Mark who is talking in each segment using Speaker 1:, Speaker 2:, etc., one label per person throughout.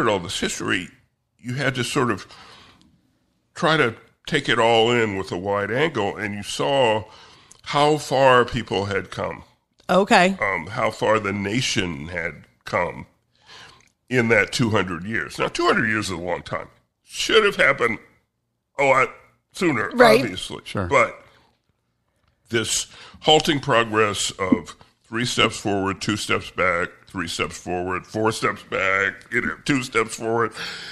Speaker 1: discovered all this history, you had to sort of try to take it all in with a wide angle, and you saw how far people had come.
Speaker 2: Okay.
Speaker 1: How far the nation had come in that 200 years. Now, 200 years is a long time. Should have happened a lot sooner,
Speaker 2: right.
Speaker 1: Obviously.
Speaker 3: Sure.
Speaker 1: But this halting progress of 3 steps forward, 2 steps back, 3 steps forward, 4 steps back, 2 steps forward,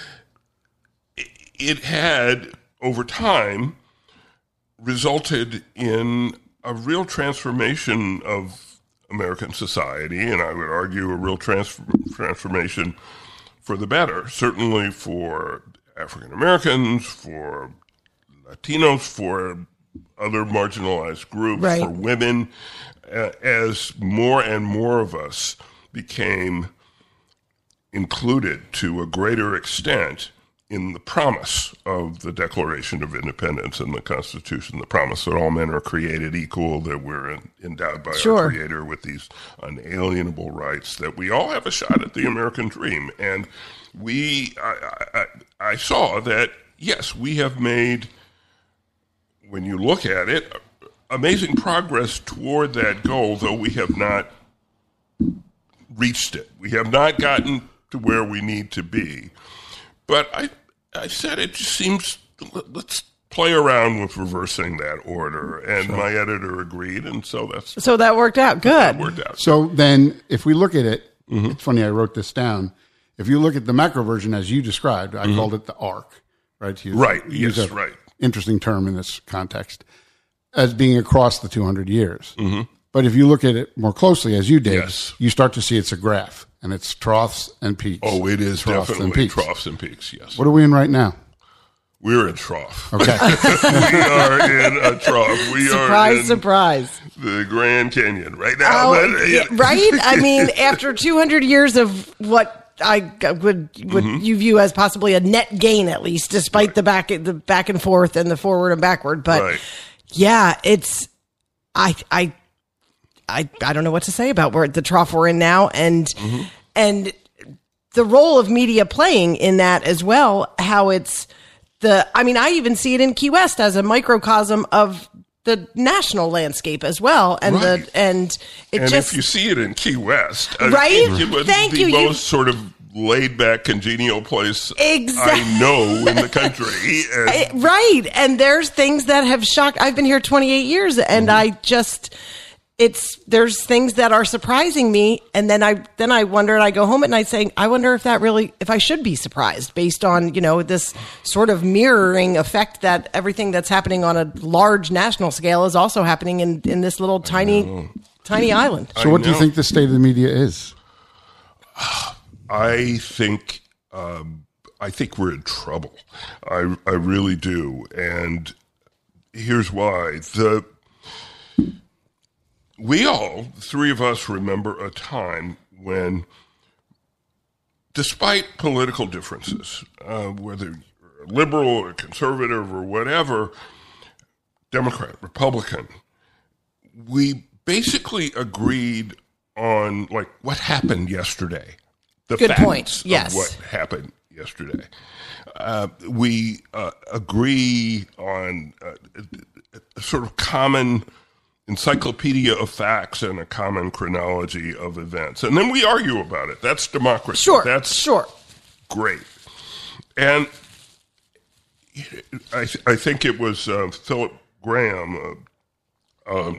Speaker 1: it had, over time, resulted in a real transformation of American society, and I would argue a real transformation for the better, certainly for African Americans, for Latinos, for other marginalized groups,
Speaker 2: right.
Speaker 1: for women, as more and more of us became included to a greater extent in the promise of the Declaration of Independence and the Constitution, the promise that all men are created equal, that we're endowed by
Speaker 2: sure.
Speaker 1: our Creator with these unalienable rights, that we all have a shot at the American dream. And I saw that, yes, we have made, when you look at it, amazing progress toward that goal, though we have not reached it. We have not gotten to where we need to be. But I said it just seems, let's play around with reversing that order. And sure. My editor agreed, and so
Speaker 2: that worked out. Good.
Speaker 1: That worked out.
Speaker 3: So then, if we look at it, it's funny, I wrote this down. If you look at the macro version as you described, I called it the arc, right?
Speaker 1: Yes, right.
Speaker 3: Interesting term in this context, as being across the 200 years. But if you look at it more closely, as you did,
Speaker 1: yes.
Speaker 3: you start to see it's a graph, and it's troughs and peaks.
Speaker 1: Oh, it is definitely troughs and peaks, yes.
Speaker 3: What are we in right now?
Speaker 1: We're in trough.
Speaker 3: Okay.
Speaker 1: We are in a trough. We are in
Speaker 2: surprise.
Speaker 1: The Grand Canyon right now.
Speaker 2: Right? I mean, after 200 years of what I would you view as possibly a net gain, at least, despite right. the back and forth and the forward and backward. But
Speaker 1: right.
Speaker 2: yeah, it's I don't know what to say about where the trough we're in now, and the role of media playing in that as well. How it's I even see it in Key West as a microcosm of the national landscape as well, and
Speaker 1: right.
Speaker 2: If
Speaker 1: you see it in Key West,
Speaker 2: right?
Speaker 1: It was
Speaker 2: Thank
Speaker 1: the
Speaker 2: you.
Speaker 1: most sort of laid back, congenial place
Speaker 2: exactly.
Speaker 1: I know in the country.
Speaker 2: Right, and there's things that have shocked. I've been here 28 years, and there's things that are surprising me, and then I wonder, and I go home at night saying, I wonder if I should be surprised based on, this sort of mirroring effect that everything that's happening on a large national scale is also happening in this little tiny island.
Speaker 3: So what do you think the state of the media is?
Speaker 1: I think we're in trouble. I really do. And here's why. We all, 3 of us, remember a time when, despite political differences, whether you're liberal or conservative or whatever, Democrat, Republican, we basically agreed on what happened yesterday. The
Speaker 2: Good
Speaker 1: facts
Speaker 2: point. Yes.
Speaker 1: Of what happened yesterday. We agree on a sort of common encyclopedia of facts and a common chronology of events. And then we argue about it. That's democracy.
Speaker 2: Sure.
Speaker 1: That's great. And I think it was Philip Graham, who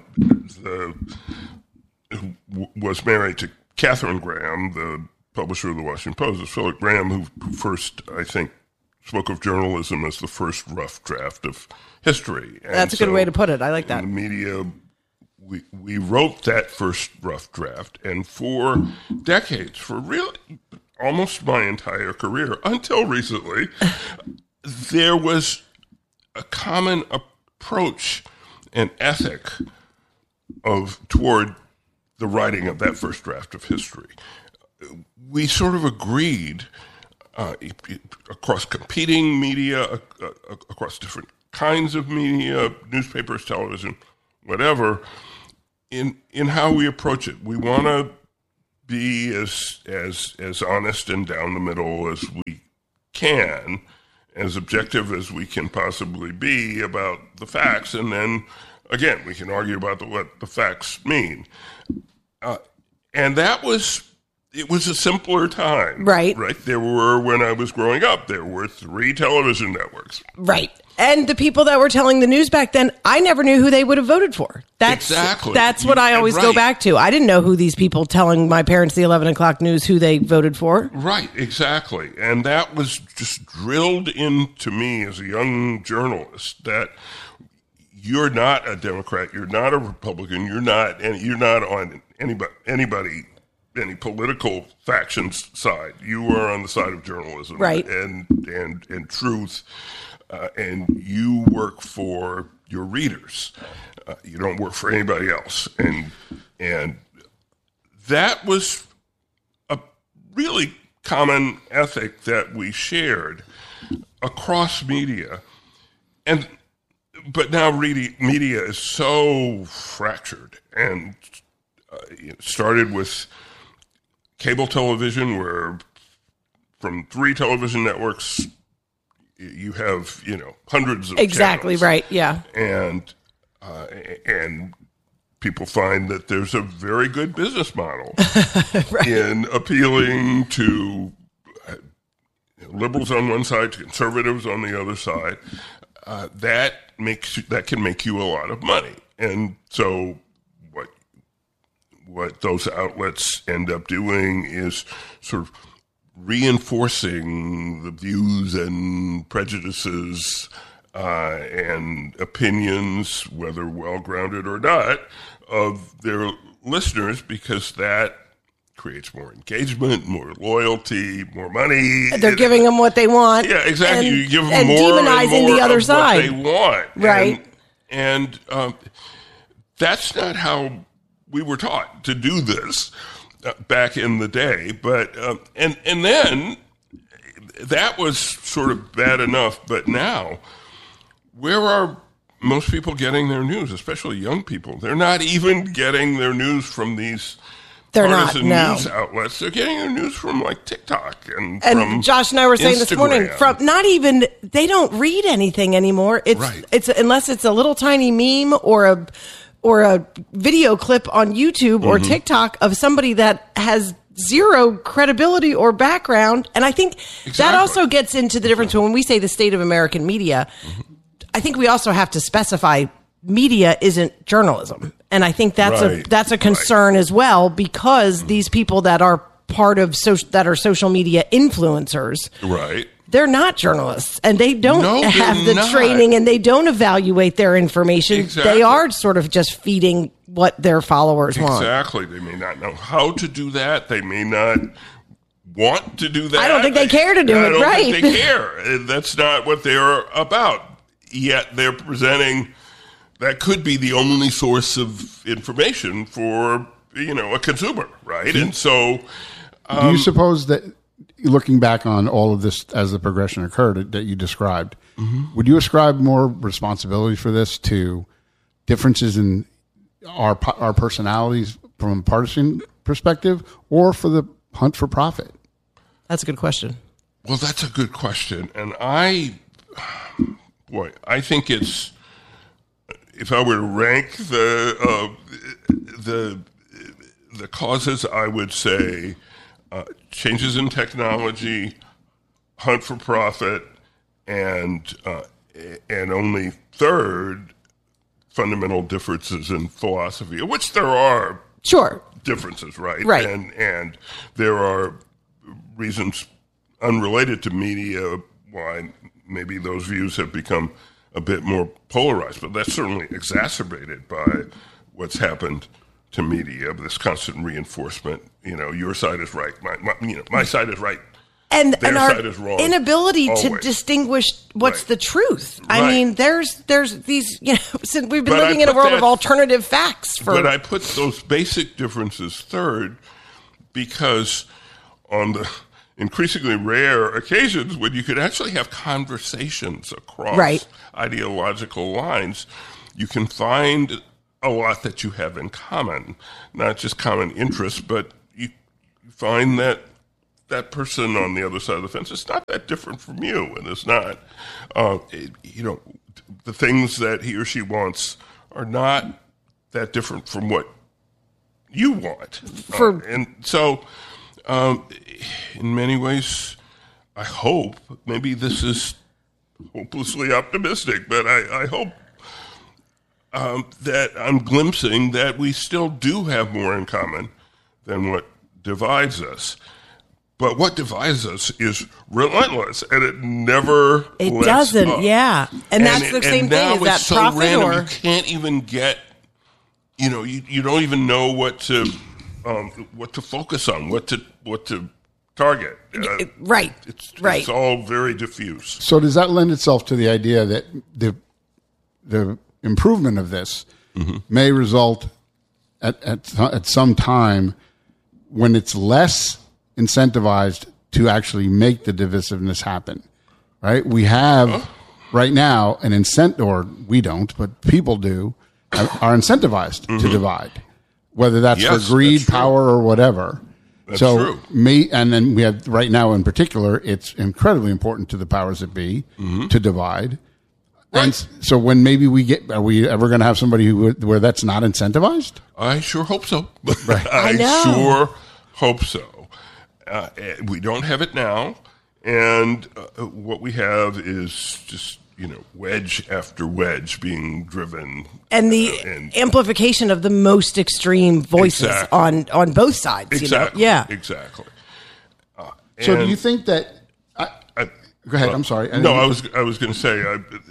Speaker 1: was married to Catherine Graham, the publisher of the Washington Post. It's Philip Graham who first, I think, spoke of journalism as the first rough draft of history. And
Speaker 2: that's a good way to put it. I like that.
Speaker 1: In the media, we wrote that first rough draft, and for decades, for really almost my entire career, until recently, there was a common approach and ethic toward the writing of that first draft of history. We sort of agreed across competing media, across different kinds of media, newspapers, television, whatever, in how we approach it. We want to be as honest and down the middle as we can, as objective as we can possibly be about the facts, and then again we can argue about what the facts mean. And it was a simpler time,
Speaker 2: right?
Speaker 1: There were, when I was growing up, there were 3 television networks,
Speaker 2: right? And the people that were telling the news back then, I never knew who they would have voted for.
Speaker 1: Exactly.
Speaker 2: That's what I always go back to. I didn't know who these people telling my parents the 11 o'clock news, who they voted for.
Speaker 1: Right, exactly. And that was just drilled into me as a young journalist, that you're not a Democrat, you're not a Republican, you're not on any political faction's side. You are on the side of journalism,
Speaker 2: right,
Speaker 1: and truth. And you work for your readers. You don't work for anybody else. And that was a really common ethic that we shared across media. But now media is so fractured, and it started with cable television, where from 3 television networks you have, hundreds of
Speaker 2: exactly
Speaker 1: channels.
Speaker 2: Right, yeah,
Speaker 1: and people find that there's a very good business model right, in appealing to liberals on one side, to conservatives on the other side. That can make you a lot of money, and so what those outlets end up doing is sort of reinforcing the views and prejudices and opinions, whether well-grounded or not, of their listeners, because that creates more engagement, more loyalty, more money.
Speaker 2: They're giving them what they want.
Speaker 1: Yeah, exactly.
Speaker 2: And,
Speaker 1: you give them
Speaker 2: and
Speaker 1: more
Speaker 2: demonizing
Speaker 1: and more
Speaker 2: the other
Speaker 1: of
Speaker 2: side.
Speaker 1: what they want.
Speaker 2: Right.
Speaker 1: And that's not how we were taught to do this back in the day. But and then that was sort of bad enough. But now, where are most people getting their news, especially young people? They're not even getting their news from these partisan news outlets. They're getting their news from like TikTok and from
Speaker 2: Josh and I were saying
Speaker 1: Instagram.
Speaker 2: this morning, from not even, they don't read anything anymore. It's unless it's a little tiny meme or a video clip on YouTube or TikTok of somebody that has zero credibility or background. And I think that also gets into the difference when we say the state of American media. I think we also have to specify media isn't journalism. And I think that's a concern as well, because these people that are part of that are social media influencers, they're not journalists, and they don't have the training, and they don't evaluate their information.
Speaker 1: Exactly.
Speaker 2: They are sort of just feeding what their followers want.
Speaker 1: Exactly. They may not know how to do that. They may not want to do that.
Speaker 2: I don't think they care to do it, right?
Speaker 1: I don't think they care. That's not what they're about. Yet they're presenting that could be the only source of information for, a consumer, right? And so...
Speaker 3: do you suppose that, looking back on all of this as the progression occurred that you described, would you ascribe more responsibility for this to differences in our personalities from a partisan perspective, or for the hunt for profit?
Speaker 2: That's a good question.
Speaker 1: Well, that's a good question. And I think it's, if I were to rank the causes, I would say changes in technology, hunt for profit, and only third, fundamental differences in philosophy, of which there are differences, right?
Speaker 2: Right.
Speaker 1: And there are reasons unrelated to media why maybe those views have become a bit more polarized, but that's certainly exacerbated by what's happened to media, this constant reinforcement. Your side is right, my side is right, and their side is wrong.
Speaker 2: Inability to distinguish what's the truth. I mean, there's these, since we've been living in a world of alternative facts.
Speaker 1: But I put those basic differences third, because on the increasingly rare occasions when you could actually have conversations across ideological lines, you can find a lot that you have in common, not just common interests, but find that person on the other side of the fence is not that different from you, and it's not, the things that he or she wants are not that different from what you want. And so, in many ways, I hope, maybe this is hopelessly optimistic, but I hope that I'm glimpsing that we still do have more in common than what divides us. But what divides us is relentless, and it never lets up.
Speaker 2: Yeah. And that's the same thing. Is that
Speaker 1: so
Speaker 2: profit
Speaker 1: random,
Speaker 2: or
Speaker 1: you can't even get, you don't even know what to focus on, what to target.
Speaker 2: Right.
Speaker 1: It's all very diffuse.
Speaker 3: So does that lend itself to the idea that the improvement of this may result at some time when it's less incentivized to actually make the divisiveness happen, right? We have right now an incentive, or we don't, but people do, are incentivized to divide, whether that's for greed, power, or whatever.
Speaker 1: That's true.
Speaker 3: And then we have right now in particular, it's incredibly important to the powers that be to divide. Right. And so when maybe are we ever going to have somebody where that's not incentivized?
Speaker 1: I sure hope so.
Speaker 3: Right.
Speaker 1: I sure hope so. We don't have it now, and what we have is just wedge after wedge being driven,
Speaker 2: and the amplification of the most extreme voices on both sides.
Speaker 1: Exactly. Exactly.
Speaker 3: So do you think that? Go ahead. I'm sorry.
Speaker 1: I was going to say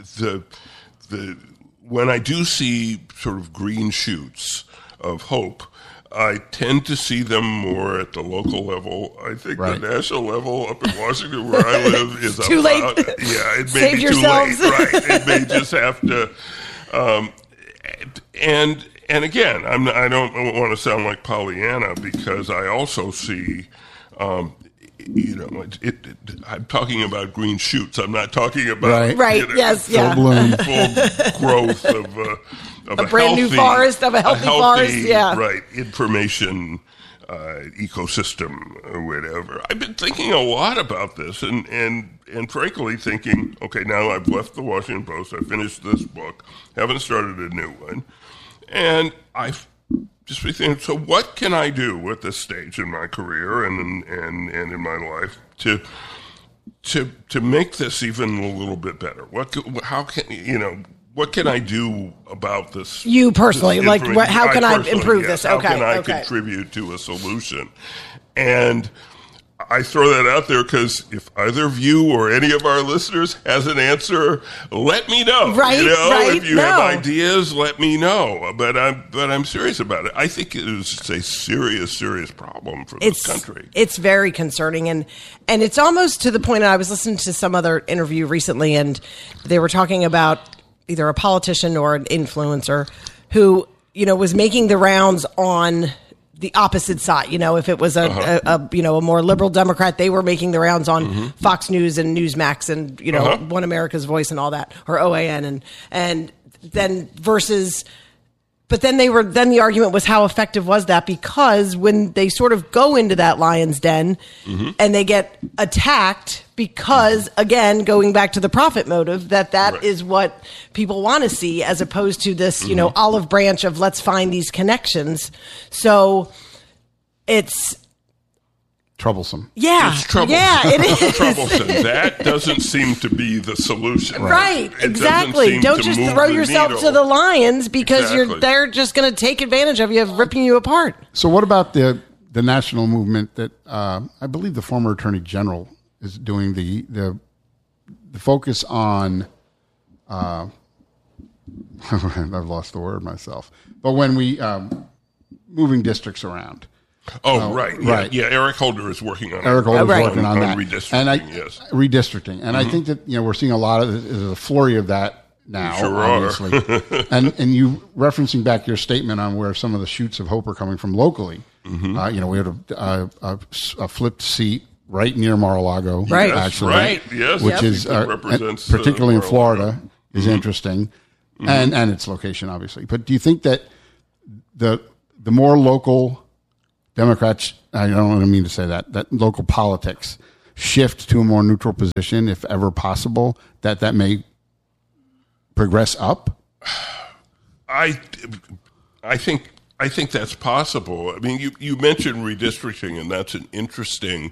Speaker 1: when I do see sort of green shoots of hope, I tend to see them more at the local level. I think the national level up in Washington, where I live, is
Speaker 2: too late.
Speaker 1: It may
Speaker 2: Save
Speaker 1: be
Speaker 2: yourselves.
Speaker 1: too late. Right? It may just have to. And again, I don't want to sound like Pollyanna, because I also see. I'm talking about green shoots. I'm not talking about
Speaker 3: full bloom,
Speaker 1: full growth of a
Speaker 2: brand new forest, of a healthy forest. Yeah,
Speaker 1: right. Information ecosystem or whatever. I've been thinking a lot about this, and frankly thinking, okay, now I've left the Washington Post. I finished this book. Haven't started a new one, and I've just be thinking, so what can I do at this stage in my career and in my life to make this even a little bit better? What can I do about this?
Speaker 2: You personally, how can I improve this?
Speaker 1: Okay, how can I contribute to a solution? And I throw that out there because if either of you or any of our listeners has an answer, let me know.
Speaker 2: Right.
Speaker 1: If you have ideas, let me know. But I'm serious about it. I think it is a serious problem for this country.
Speaker 2: It's very concerning, and it's almost to the point. I was listening to some other interview recently, and they were talking about either a politician or an influencer who was making the rounds on the opposite side. If it was a more liberal Democrat, they were making the rounds on Fox News and Newsmax and One America's Voice and all that, or OAN, and then versus. But then the argument was, how effective was that? Because when they sort of go into that lion's den and they get attacked, because again, going back to the profit motive, that is what people want to see, as opposed to this, olive branch of let's find these connections. So it's
Speaker 3: troublesome.
Speaker 2: Yeah.
Speaker 1: It's troublesome.
Speaker 2: Yeah, it is.
Speaker 1: Troublesome. That doesn't seem to be the solution.
Speaker 2: Right. Exactly. Don't just throw yourself to the lions, because they're just going to take advantage of you, ripping you apart.
Speaker 3: So what about the national movement that I believe the former Attorney General is doing, the focus on I've lost the word myself. But when we moving districts around.
Speaker 1: Right. Yeah, Eric Holder is working on
Speaker 3: working on that.
Speaker 1: Redistricting,
Speaker 3: redistricting. And I think that we're seeing a lot of a flurry of that now,
Speaker 1: sure
Speaker 3: obviously. and you referencing back your statement on where some of the shoots of hope are coming from locally. We had a flipped seat right near Mar-a-Lago, actually, which is represents particularly in Florida is interesting, and its location obviously. But do you think that the more local Democrats, I don't mean to say that local politics shift to a more neutral position, if ever possible, that may progress up?
Speaker 1: I think that's possible. I mean, you mentioned redistricting, and that's an interesting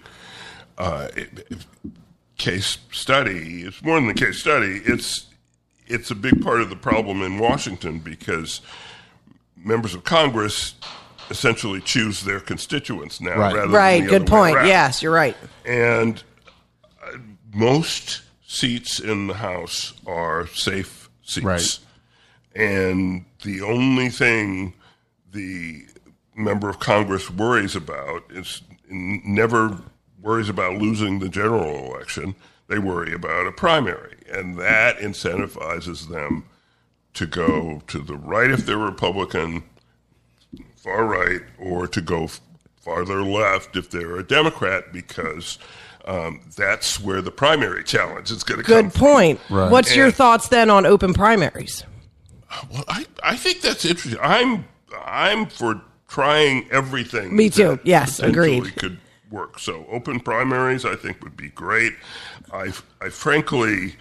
Speaker 1: case study. It's more than a case study. It's a big part of the problem in Washington because members of Congress essentially choose their constituents now.
Speaker 3: Right.
Speaker 1: Rather
Speaker 2: Right.
Speaker 1: than the
Speaker 2: Good
Speaker 1: other way
Speaker 2: point.
Speaker 1: around.
Speaker 2: Yes, you're right.
Speaker 1: And most seats in the House are safe seats.
Speaker 3: Right.
Speaker 1: And the only thing the member of Congress worries about is never worries about losing the general election. They worry about a primary. And that incentivizes them to go to the right if they're Republican, far right, or to go farther left if they're a Democrat, because that's where the primary challenge is going to come
Speaker 2: Good point.
Speaker 3: Right.
Speaker 2: What's your
Speaker 1: And-
Speaker 2: thoughts then on open primaries?
Speaker 1: Well, I think that's interesting. I'm for trying everything.
Speaker 2: Me too.
Speaker 1: that
Speaker 2: Yes,
Speaker 1: potentially
Speaker 2: agreed.
Speaker 1: Could work. So open primaries, I think, would be great. I frankly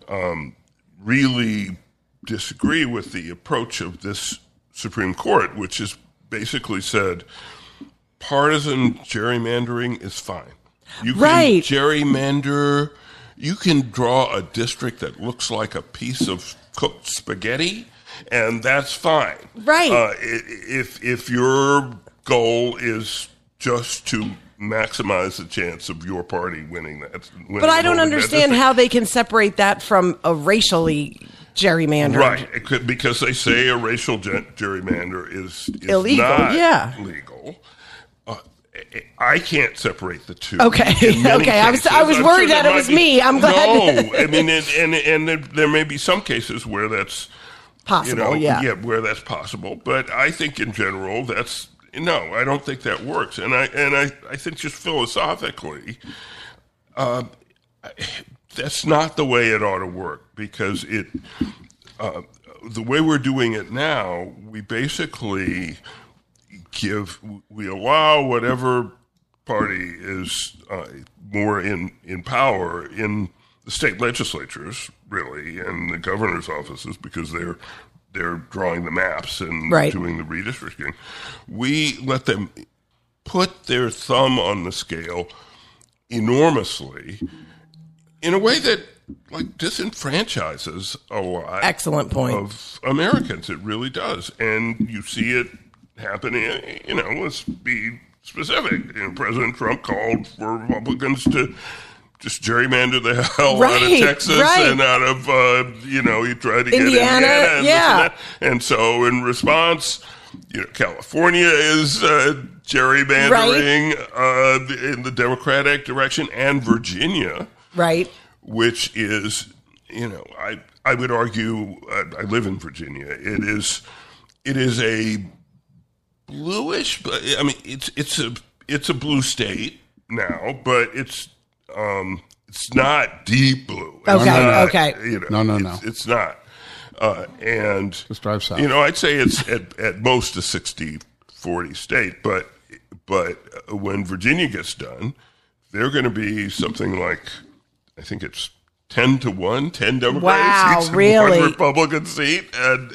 Speaker 1: really disagree with the approach of this Supreme Court, which has basically said partisan gerrymandering is fine. You can
Speaker 2: Right.
Speaker 1: gerrymander. You can draw a district that looks like a piece of cooked spaghetti, and that's fine.
Speaker 2: Right.
Speaker 1: If your goal is just to maximize the chance of your party winning that.
Speaker 2: But I don't understand how they can separate that from a racially gerrymandered.
Speaker 1: Right, because they say a racial gerrymander is
Speaker 2: Illegal,
Speaker 1: not
Speaker 2: yeah.
Speaker 1: legal. I can't separate the two.
Speaker 2: Okay,
Speaker 1: in many
Speaker 2: okay. I was
Speaker 1: cases.
Speaker 2: worried
Speaker 1: I'm sure
Speaker 2: that
Speaker 1: there
Speaker 2: it was
Speaker 1: might be-
Speaker 2: me. I'm glad.
Speaker 1: No, I mean, and there may be some cases where that's
Speaker 2: Possible, yeah.
Speaker 1: where that's possible. But I think in general, that's no. I don't think that works, and I think just philosophically, that's not the way it ought to work, because the way we're doing it now, we basically we allow whatever party is more in power in the state legislatures, really, and the governor's offices, because they're drawing the maps and
Speaker 2: Right.
Speaker 1: doing the redistricting. We let them put their thumb on the scale enormously in a way that disenfranchises a lot
Speaker 2: Excellent point.
Speaker 1: of Americans. It really does. And you see it happening, let's be specific. President Trump called for Republicans to just gerrymander the hell out of
Speaker 2: Right,
Speaker 1: Texas
Speaker 2: right.
Speaker 1: and out of, he tried to
Speaker 2: Indiana,
Speaker 1: get Indiana and this
Speaker 2: yeah.
Speaker 1: and that. And so in response, California is gerrymandering in the Democratic direction, and Virginia,
Speaker 2: Right.
Speaker 1: which is, I would argue, I live in Virginia. It is a bluish, but I mean, it's a blue state now, but it's not deep blue. It's
Speaker 2: Okay,
Speaker 1: not,
Speaker 2: okay.
Speaker 3: No.
Speaker 1: It's not. And
Speaker 3: Just drive south.
Speaker 1: I'd say it's at most a 60-40 state, but when Virginia gets done, they're going to be something like, I think it's 10-1, 10 Democratic
Speaker 2: Wow,
Speaker 1: seats,
Speaker 2: really?
Speaker 1: one Republican seat, and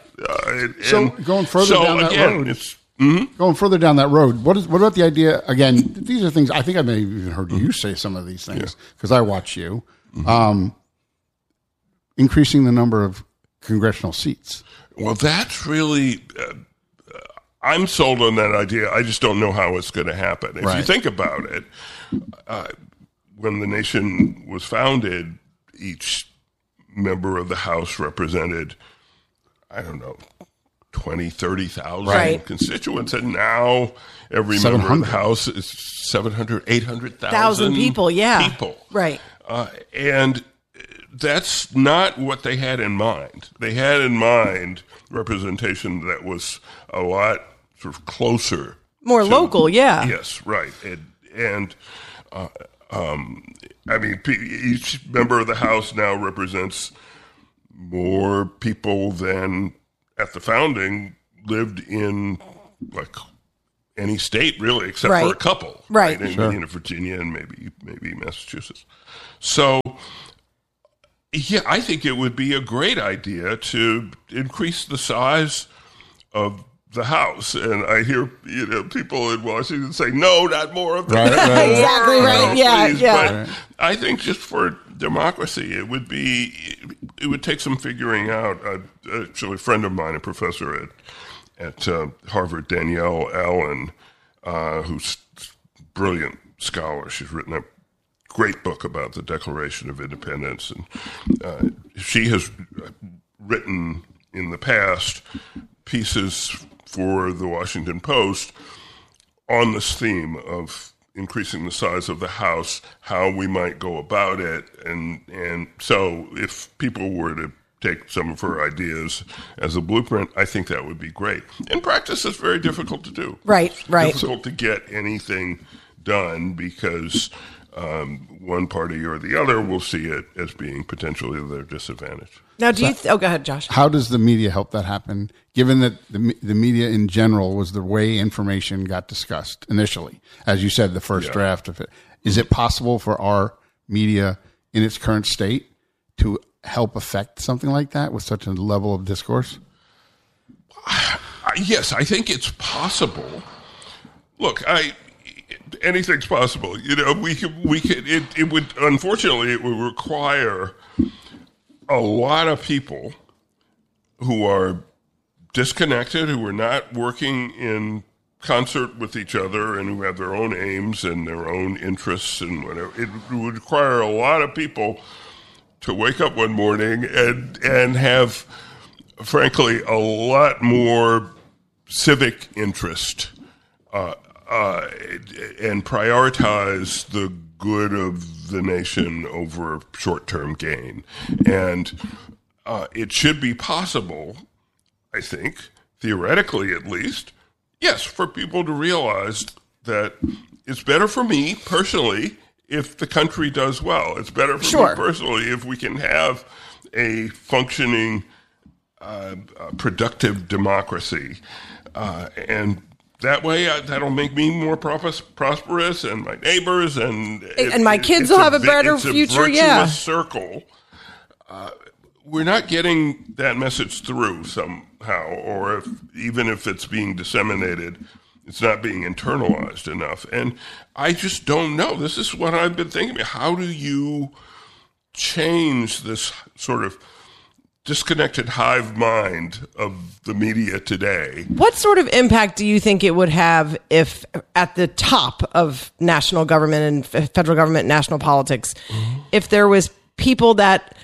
Speaker 3: So going further down that road-
Speaker 1: it's
Speaker 3: Going further down that road, what about the idea, again, these are things, I think I may have even heard you say some of these things, because I watch you, increasing the number of congressional seats.
Speaker 1: well, that's really. I'm sold on that idea. I just don't know how it's going to happen. If you
Speaker 3: Right.
Speaker 1: think about it, when the nation was founded, each member of the House represented, I don't know, 20, 30,000
Speaker 2: Right.
Speaker 1: constituents. And now every member of
Speaker 3: 700.
Speaker 1: the House is 700, 800,000
Speaker 2: 1,000 people, yeah.
Speaker 1: people.
Speaker 2: Right.
Speaker 1: And that's not what they had in mind. They had in mind representation that was a lot sort of closer.
Speaker 2: More local, yeah.
Speaker 1: Yes, right. And I mean, each member of the House now represents more people than at the founding lived in, like, any state really, except for a couple,
Speaker 2: right?
Speaker 1: In Virginia and maybe Massachusetts. So, yeah, I think it would be a great idea to increase the size of the House, and I hear people in Washington say, "No, not more of that."
Speaker 3: Right.
Speaker 2: Exactly right. Yeah.
Speaker 1: But I think just for democracy, it would take some figuring out. Actually, a friend of mine, a professor at Harvard, Danielle Allen, who's a brilliant scholar. She's written a great book about the Declaration of Independence, and she has written in the past pieces for the Washington Post on this theme of increasing the size of the House, how we might go about it, and so if people were to take some of her ideas as a blueprint, I think that would be great. In practice, it's very difficult to do.
Speaker 2: Right.
Speaker 1: Difficult to get anything done because one party or the other will see it as being potentially their disadvantage.
Speaker 2: Now, go ahead, Josh.
Speaker 3: How does the media help that happen, given that the media in general was the way information got discussed initially? As you said, the first draft of it. Is it possible for our media in its current state to help affect something like that with such a level of discourse?
Speaker 1: Yes, I think it's possible. Look, anything's possible. We could. It would. Unfortunately, it would require a lot of people who are disconnected, who are not working in concert with each other, and who have their own aims and their own interests and whatever. It would require a lot of people to wake up one morning and have, frankly, a lot more civic interest and prioritize the good of the nation over short-term gain. And it should be possible, I think, theoretically at least, yes, for people to realize that it's better for me personally if the country does well. It's better for me personally if we can have a functioning, productive democracy. And that way, that'll make me more prosperous, and my neighbors, and
Speaker 2: my kids will have a better future.
Speaker 1: It's a circle. We're not getting that message through somehow, or even if it's being disseminated, it's not being internalized enough. And I just don't know. This is what I've been thinking about. How do you change this sort of disconnected hive mind of the media today?
Speaker 2: What sort of impact do you think it would have if at the top of national government and federal government, national politics, if there was people that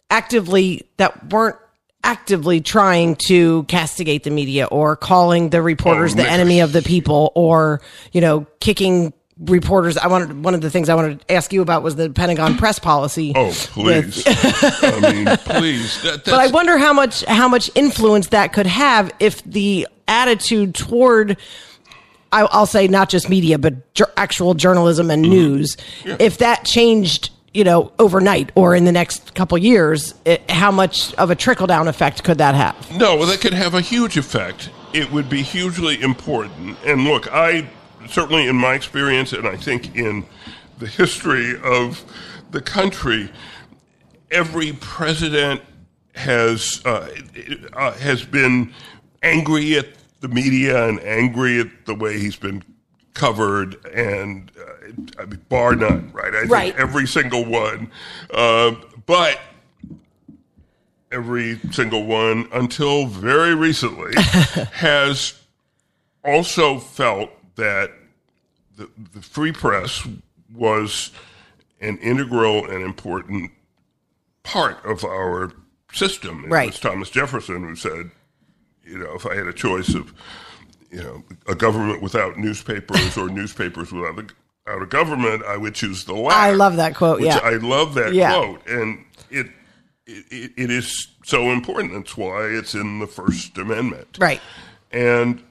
Speaker 2: weren't actively trying to castigate the media or calling the reporters the enemy of the people, or, kicking reporters? One of the things I wanted to ask you about was the Pentagon press policy.
Speaker 1: Oh, please. Please.
Speaker 2: But I wonder how much influence that could have if the attitude toward, I'll say not just media, but actual journalism and news, if that changed, overnight or in the next couple years, how much of a trickle-down effect could that have?
Speaker 1: No, well, that could have a huge effect. It would be hugely important. And look, certainly in my experience, and I think in the history of the country, every president has been angry at the media and angry at the way he's been covered, and bar none, right? I think every single one, but every single one until very recently has also felt that the free press was an integral and important part of our system. It was Thomas Jefferson who said, if I had a choice of, a government without newspapers or newspapers without a government, I would choose the latter.
Speaker 2: I love that quote.
Speaker 1: I love that quote, and it is so important. That's why it's in the First Amendment,
Speaker 2: right?
Speaker 1: And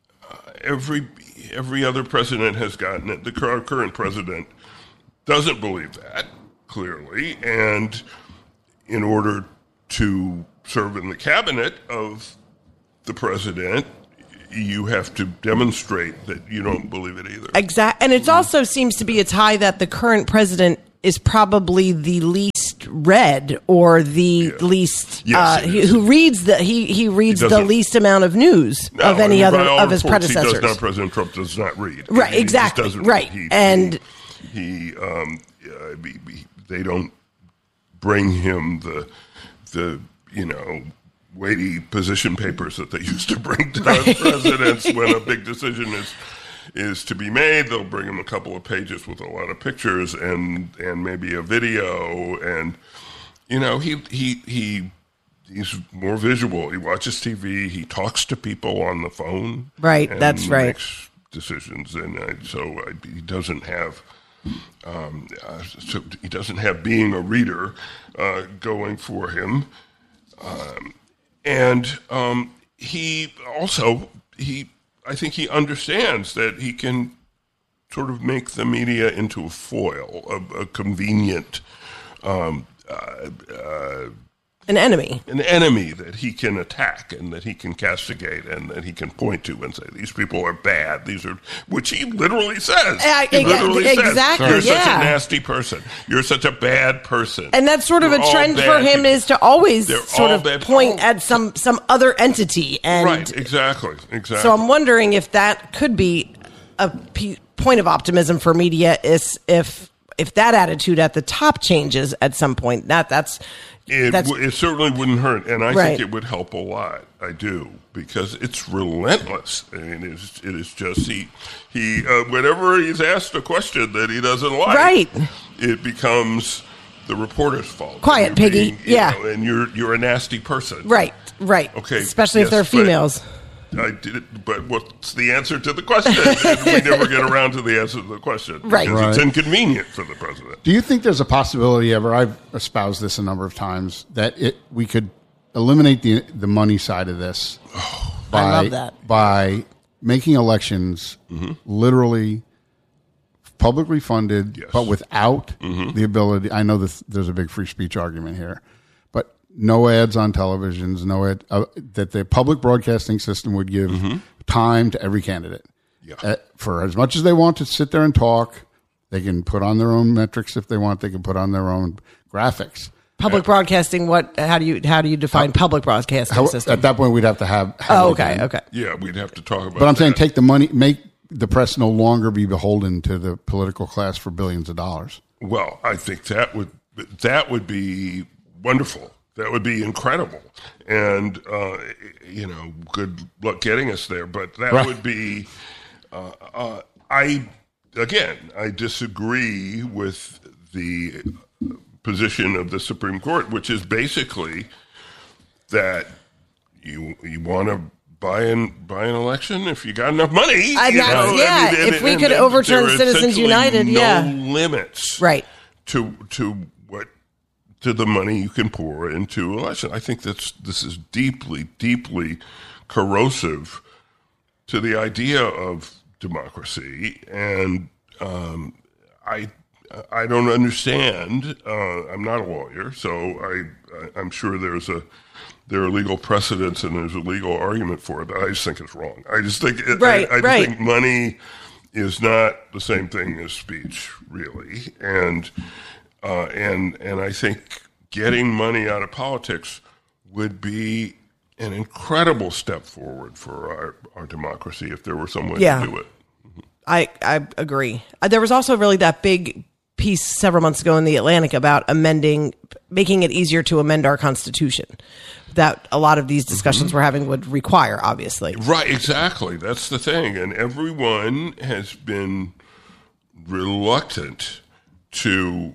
Speaker 1: every other president has gotten it. The current president doesn't believe that, clearly, and in order to serve in the cabinet of the president, you have to demonstrate that you don't believe it either.
Speaker 2: Exactly. And it also seems to be a tie that the current president is probably the least read or the least who reads he reads the least amount of news of any other of his predecessors.
Speaker 1: He does not. President Trump does not read.
Speaker 2: Right. Exactly. Right.
Speaker 1: They don't bring him the weighty position papers that they used to bring to presidents when a big decision is to be made. They'll bring him a couple of pages with a lot of pictures and maybe a video, and he's more visual. He watches TV. He talks to people on the phone.
Speaker 2: Right, that's right.
Speaker 1: Makes decisions, and he doesn't have. So he doesn't have being a reader going for him. I think he understands that he can sort of make the media into a foil, a convenient,
Speaker 2: an enemy
Speaker 1: that he can attack and that he can castigate and that he can point to and say, these people are bad. Which he literally says. He literally
Speaker 2: exactly,
Speaker 1: says, you're such a nasty person. You're such a bad person.
Speaker 2: And that's sort of a trend for him is to always sort of point at some other entity. And
Speaker 1: right, exactly.
Speaker 2: So I'm wondering if that could be a point of optimism for media is if that attitude at the top changes at some point. It
Speaker 1: certainly wouldn't hurt, and I think it would help a lot. I do, because it's relentless. I mean, it is just he whenever he's asked a question that he doesn't like, it becomes the reporter's fault.
Speaker 2: Quiet, piggy.
Speaker 1: And you're a nasty person.
Speaker 2: Right. Okay. Especially if they're females.
Speaker 1: I did it, but what's the answer to the question? And we never get around to the answer to the question. Because it's inconvenient for the president.
Speaker 3: Do you think there's a possibility ever, I've espoused this a number of times, that we could eliminate the money side of this
Speaker 2: I love that.
Speaker 3: by making elections literally publicly funded, but without the ability, I know there's a big free speech argument here, but no ads on televisions, that the public broadcasting system would give time to every candidate. For as much as they want to sit there and talk, they can put on their own metrics if they want. They can put on their own graphics.
Speaker 2: Public broadcasting. How do you define public broadcasting system?
Speaker 3: At that point, we'd have to have.
Speaker 2: Okay.
Speaker 1: Yeah, we'd have to talk about.
Speaker 3: But I'm saying, take the money, make the press no longer be beholden to the political class for billions of dollars.
Speaker 1: Well, I think that would be wonderful. That would be incredible, and good luck getting us there. But that would be. I disagree with the position of the Supreme Court, which is basically that you want to buy an election if you got enough money.
Speaker 2: If we could overturn Citizens United,
Speaker 1: no limits,
Speaker 2: right,
Speaker 1: to the money you can pour into election. I think this is deeply, deeply corrosive to the idea of democracy, and I don't understand. I'm not a lawyer, so I'm sure there are legal precedents and there's a legal argument for it, but I just think it's wrong. I just think I think money is not the same thing as speech, really, and I think getting money out of politics would be an incredible step forward for our democracy if there were some way to do it.
Speaker 2: I agree. There was also really that big piece several months ago in The Atlantic about making it easier to amend our Constitution. That a lot of these discussions we're having would require, obviously.
Speaker 1: Right, exactly. That's the thing. And everyone has been reluctant to,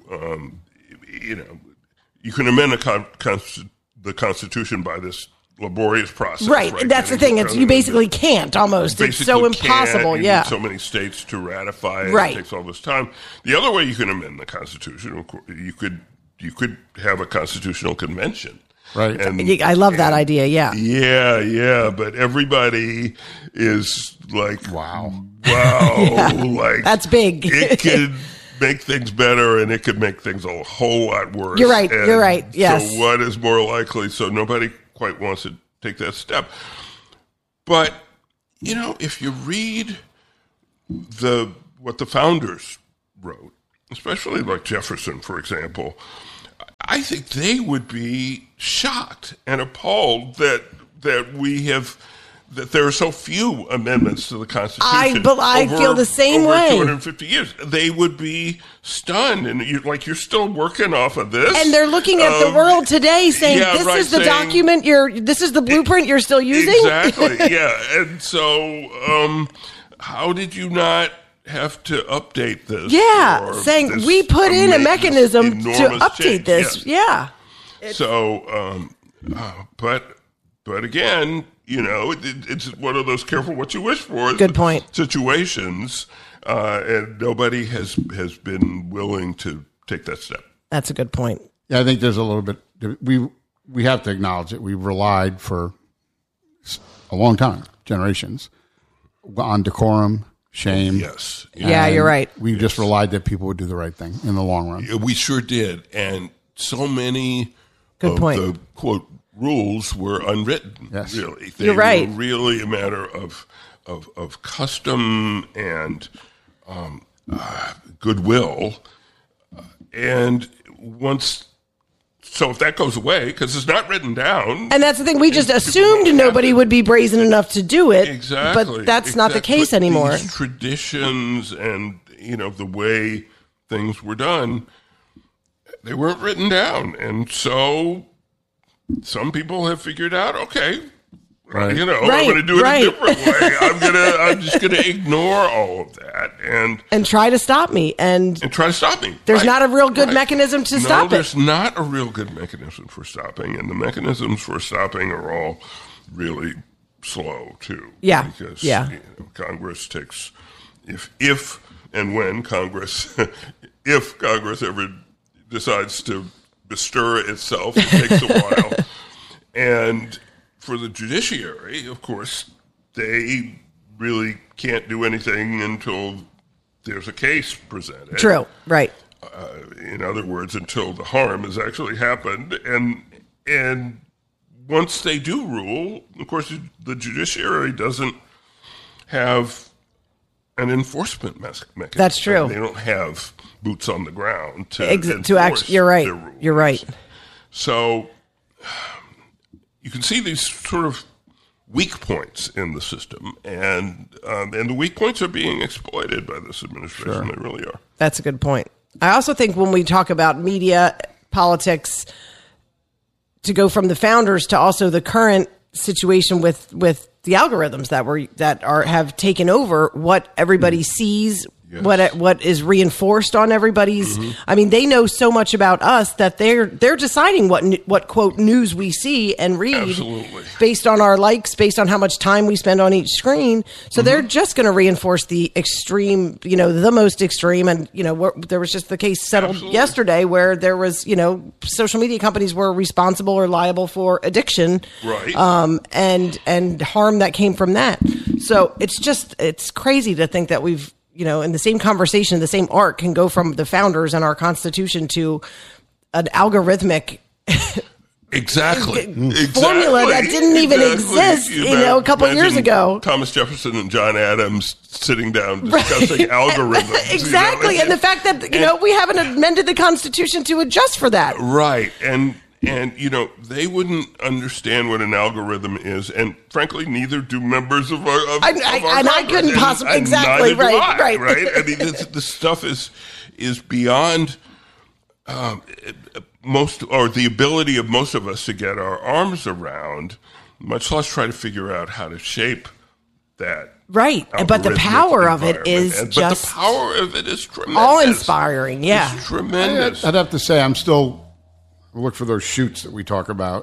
Speaker 1: you can amend the Constitution by this laborious process.
Speaker 2: Right. That's the thing. You basically can't almost. It's so impossible.
Speaker 1: You need so many states to ratify it.
Speaker 2: Right.
Speaker 1: It takes all this time. The other way you can amend the Constitution, of course, you could have a constitutional convention.
Speaker 3: Right.
Speaker 2: I love that idea. Yeah.
Speaker 1: Yeah. But everybody is like, wow. Like,
Speaker 2: that's big.
Speaker 1: It could make things better and it could make things a whole lot worse.
Speaker 2: You're right. Yes.
Speaker 1: So what is more likely? So nobody quite wants to take that step. But if you read what the founders wrote, especially like Jefferson, for example, I think they would be shocked and appalled that there are so few amendments to the Constitution.
Speaker 2: I feel the same
Speaker 1: over
Speaker 2: way.
Speaker 1: 250 years, they would be stunned, and you're still working off of this,
Speaker 2: and they're looking at the world today, saying, "This is the document. This is the blueprint you're still using."
Speaker 1: Exactly. Yeah, and so how did you not have to update this?
Speaker 2: Yeah, saying we put in a mechanism to update
Speaker 1: change.
Speaker 2: this.
Speaker 1: Yes.
Speaker 2: Yeah.
Speaker 1: So, but again, it's one of those careful what you wish for.
Speaker 2: Good point.
Speaker 1: Situations, and nobody has been willing to take that step.
Speaker 2: That's a good point.
Speaker 3: Yeah, I think there's a little bit. We have to acknowledge it. We've relied for a long time, generations, on decorum, shame.
Speaker 1: Yes.
Speaker 2: Yeah, you're right.
Speaker 3: We just relied that people would do the right thing in the long run.
Speaker 1: We sure did, and so many
Speaker 2: Good point.
Speaker 1: the quote rules were unwritten.
Speaker 3: Yes.
Speaker 1: Really,
Speaker 2: You're right.
Speaker 1: Were really a matter of custom and goodwill, and so if that goes away, because it's not written down,
Speaker 2: And that's the thing. We just assumed nobody would be brazen enough to do it.
Speaker 1: exactly,
Speaker 2: But that's not the case
Speaker 1: But
Speaker 2: anymore.
Speaker 1: These traditions and the way things were done, they weren't written down, and so some people have figured out, okay,
Speaker 3: Right.
Speaker 1: I'm going to do it
Speaker 2: Right.
Speaker 1: a different way. I'm just going to ignore all of that and
Speaker 2: try to stop me. And
Speaker 1: try to stop me.
Speaker 2: there's
Speaker 1: Right.
Speaker 2: not a real good
Speaker 1: Right.
Speaker 2: mechanism to
Speaker 1: No,
Speaker 2: stop it.
Speaker 1: there's not a real good mechanism for stopping, and the mechanisms for stopping are all really slow too.
Speaker 2: Yeah.
Speaker 1: Because Congress takes if and when Congress if Congress ever decides to bestir itself, it takes a while. And for the judiciary, of course, they really can't do anything until there's a case presented.
Speaker 2: True. Right.
Speaker 1: In other words, until the harm has actually happened. And once they do rule, of course, the judiciary doesn't have an enforcement mechanism.
Speaker 2: That's true.
Speaker 1: They don't have boots on the ground to
Speaker 2: act. You're right.
Speaker 1: their rules.
Speaker 2: You're right.
Speaker 1: So you can see these sort of weak points in the system, and the weak points are being exploited by this administration. Sure. They really are.
Speaker 2: That's a good point. I also think when we talk about media, politics, to go from the founders to also the current situation with the algorithms that have taken over what everybody sees. Yes. What is reinforced on everybody's? Mm-hmm. I mean, they know so much about us that they're deciding what quote news we see and read.
Speaker 1: Absolutely.
Speaker 2: Based on our likes, based on how much time we spend on each screen. So they're just going to reinforce the extreme, the most extreme. And there was just the case settled yesterday where there was, social media companies were responsible or liable for addiction,
Speaker 1: right?
Speaker 2: And harm that came from that. So it's crazy to think that we've. In the same conversation, the same arc can go from the founders and our Constitution to an algorithmic formula that didn't even exist, a couple years ago.
Speaker 1: Thomas Jefferson and John Adams sitting down discussing algorithms.
Speaker 2: Exactly. And the fact that, we haven't amended the Constitution to adjust for that.
Speaker 1: Right. And they wouldn't understand what an algorithm is, and frankly, neither do members of our
Speaker 2: and I couldn't possibly exactly right.
Speaker 1: I mean, this stuff is beyond the ability of most of us to get our arms around, much less try to figure out how to shape that.
Speaker 2: Right, but the power of it is
Speaker 1: but the power of it is tremendous,
Speaker 2: awe-inspiring. Yeah,
Speaker 1: it's tremendous.
Speaker 3: I'd have to say I'm still. Look for those shoots that we talk about.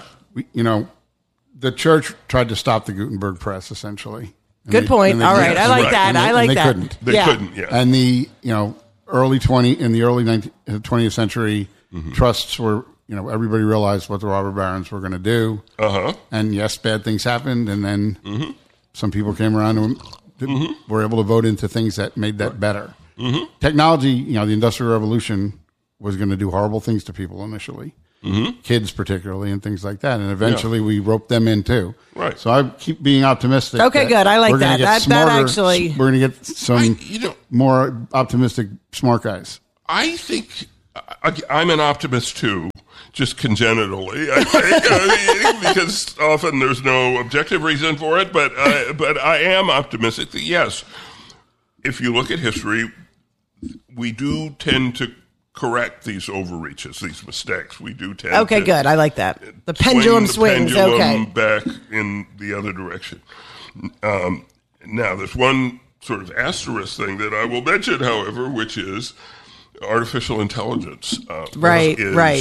Speaker 3: The church tried to stop the Gutenberg press, essentially.
Speaker 2: Good point. All right, I like that. I like that.
Speaker 3: They couldn't. Yeah. And the early 20th century, trusts were everybody realized what the robber barons were going to do. And yes, bad things happened, and then some people came around and were able to vote into things that made that better. Technology, the Industrial Revolution was going to do horrible things to people initially. kids particularly, and things like that. And eventually we rope them in too.
Speaker 1: Right.
Speaker 3: So I keep being optimistic.
Speaker 2: Okay, good. I like
Speaker 3: we're gonna
Speaker 2: that.
Speaker 3: get
Speaker 2: That
Speaker 3: smarter,
Speaker 2: actually-
Speaker 3: we're going to get some more optimistic, smart guys.
Speaker 1: I think I'm an optimist too, just congenitally, I think, because often there's no objective reason for it. But I am optimistic that yes, if you look at history, we do tend to correct these overreaches, these mistakes. We do tend.
Speaker 2: Okay,
Speaker 1: to
Speaker 2: good. I like that. The pendulum swings.
Speaker 1: The pendulum
Speaker 2: Okay.
Speaker 1: back in the other direction. Now, there's one sort of asterisk thing that I will mention, however, which is artificial intelligence.
Speaker 2: Right.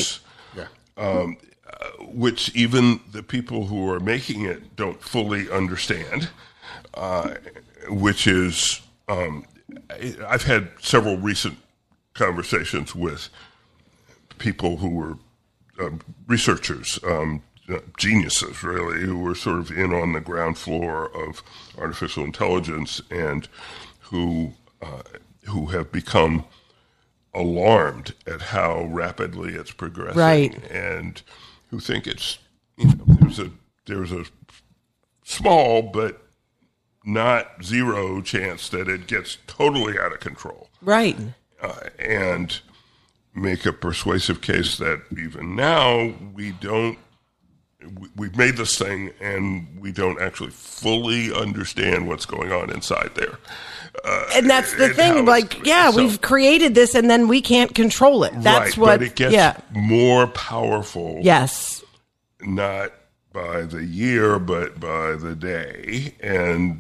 Speaker 1: Which even the people who are making it don't fully understand, which is, I've had several recent conversations with people who were researchers, geniuses, really, who were sort of in on the ground floor of artificial intelligence and who have become alarmed at how rapidly it's progressing,
Speaker 2: Right.
Speaker 1: and who think it's there's a small but not zero chance that it gets totally out of control,
Speaker 2: Right.
Speaker 1: and make a persuasive case that even now we've made this thing and we don't actually fully understand what's going on inside there.
Speaker 2: And that's the
Speaker 1: and
Speaker 2: thing.
Speaker 1: how
Speaker 2: Like,
Speaker 1: it's-
Speaker 2: yeah,
Speaker 1: so-
Speaker 2: we've created this and then we can't control it. That's
Speaker 1: right,
Speaker 2: what,
Speaker 1: but it gets
Speaker 2: yeah.
Speaker 1: more powerful.
Speaker 2: Yes.
Speaker 1: Not by the year, but by the day. And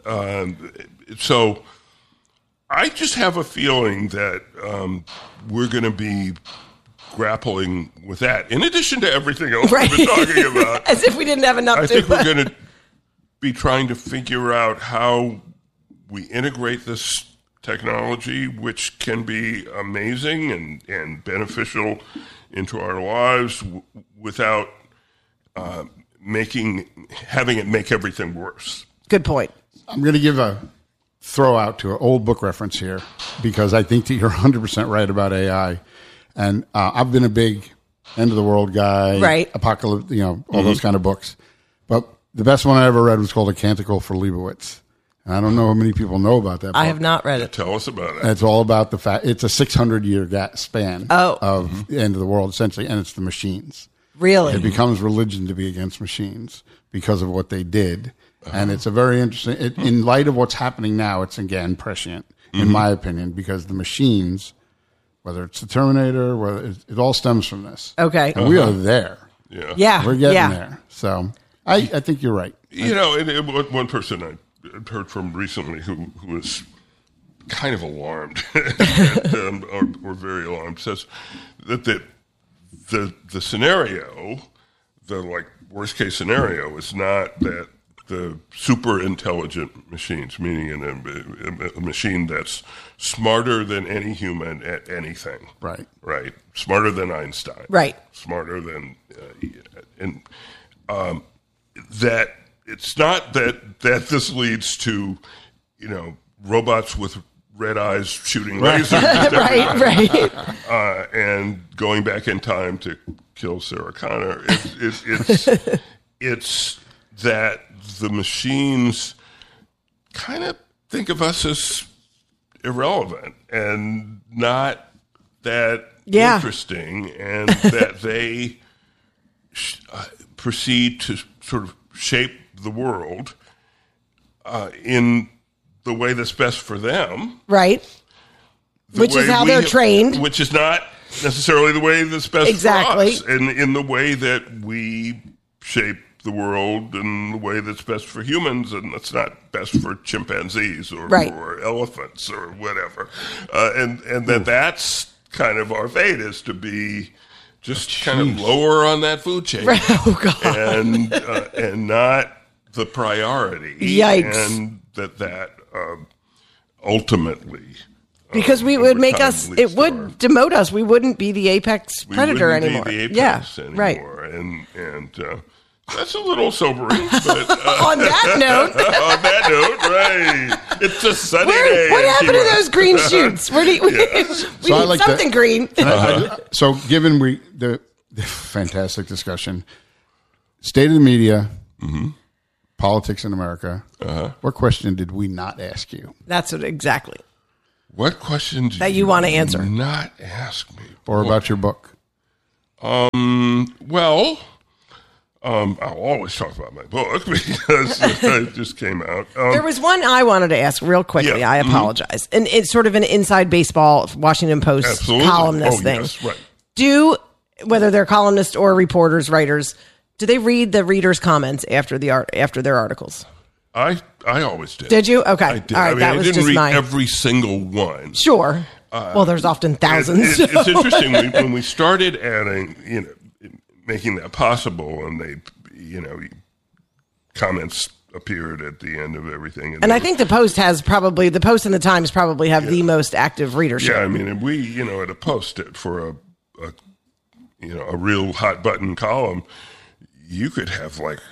Speaker 1: so I just have a feeling that we're going to be grappling with that, in addition to everything else
Speaker 2: Right.
Speaker 1: we've been talking about.
Speaker 2: As if we didn't have enough
Speaker 1: I
Speaker 2: to
Speaker 1: think we're going to be trying to figure out how we integrate this technology, which can be amazing and beneficial into our lives without having it make everything worse.
Speaker 2: Good point.
Speaker 3: I'm going to give a throw out to an old book reference here because I think that you're 100% right about AI. And I've been a big end of the world guy,
Speaker 2: Right.
Speaker 3: apocalypse, all those kind of books. But the best one I ever read was called A Canticle for Leibowitz. And I don't know how many people know about that book.
Speaker 2: I have not read it.
Speaker 1: Tell us about it.
Speaker 3: It's all about the fact it's a 600-year span of the end of the world, essentially, and it's the machines.
Speaker 2: Really?
Speaker 3: It becomes religion to be against machines because of what they did. And it's a very interesting, in light of what's happening now, it's again prescient, in my opinion, because the machines, whether it's the Terminator, whether it all stems from this.
Speaker 2: Okay.
Speaker 3: And we are there.
Speaker 1: Yeah.
Speaker 2: Yeah.
Speaker 3: We're getting
Speaker 2: yeah.
Speaker 3: there. So I think you're right.
Speaker 1: And one person I heard from recently who was kind of alarmed or very alarmed says that the scenario, the worst case scenario, is not that the super intelligent machines, meaning a machine that's smarter than any human at anything,
Speaker 3: Right.
Speaker 1: smarter than Einstein,
Speaker 2: Right.
Speaker 1: smarter than that it's not that this leads to robots with red eyes shooting lasers
Speaker 2: Right.
Speaker 1: and going back in time to kill Sarah Connor. It's that the machines kind of think of us as irrelevant and not that interesting, and that they proceed to sort of shape the world in the way that's best for them.
Speaker 2: Right. Which is how they're trained.
Speaker 1: Which is not necessarily the way that's best
Speaker 2: Exactly.
Speaker 1: for us. And in the way that we shape the world and the way that's best for humans, and that's not best for chimpanzees or
Speaker 2: Right.
Speaker 1: for elephants or whatever. And that's kind of our fate, is to be just kind of lower on that food chain.
Speaker 2: Oh, God.
Speaker 1: And not the priority.
Speaker 2: Yikes.
Speaker 1: And that ultimately...
Speaker 2: Because we
Speaker 1: over
Speaker 2: would make
Speaker 1: time
Speaker 2: us,
Speaker 1: leads
Speaker 2: it
Speaker 1: to
Speaker 2: would
Speaker 1: our-
Speaker 2: demote us. We wouldn't be the apex
Speaker 1: we
Speaker 2: predator
Speaker 1: wouldn't
Speaker 2: anymore.
Speaker 1: Be the
Speaker 2: yeah,
Speaker 1: apex anymore.
Speaker 2: right.
Speaker 1: And that's a little sobering, but
Speaker 2: On that note,
Speaker 1: on that note, right? It's a sunny day.
Speaker 2: what
Speaker 1: in
Speaker 2: happened to
Speaker 1: Key
Speaker 2: those
Speaker 1: West.
Speaker 2: green shoots? Where do we
Speaker 3: So I
Speaker 2: need
Speaker 3: like
Speaker 2: something green.
Speaker 3: So given Fantastic discussion. State of the media, politics in America. What question did we not ask you?
Speaker 2: That's what exactly.
Speaker 1: What question did
Speaker 2: That you want to answer?
Speaker 1: not ask me?
Speaker 3: Or about your book?
Speaker 1: Well, I'll always talk about my book because it just came out.
Speaker 2: There was one I wanted to ask real quickly.
Speaker 1: Yeah.
Speaker 2: I apologize. And it's sort of an inside baseball Washington Post
Speaker 1: Absolutely.
Speaker 2: columnist thing.
Speaker 1: Yes, right.
Speaker 2: Whether they're columnists or reporters, writers, do they read the readers' comments after their articles?
Speaker 1: I always did.
Speaker 2: Did you? Okay.
Speaker 1: I did.
Speaker 2: All right.
Speaker 1: I mean,
Speaker 2: that
Speaker 1: I
Speaker 2: was
Speaker 1: didn't
Speaker 2: just
Speaker 1: read
Speaker 2: mine.
Speaker 1: every single one.
Speaker 2: Sure. Well, there's often thousands.
Speaker 1: It's interesting when we started adding, making that possible, and they, comments appeared at the end of everything.
Speaker 2: And I think the Post and the Times probably have the most active readership.
Speaker 1: Yeah, I mean, and we, at a Post for a real hot button column, you could have like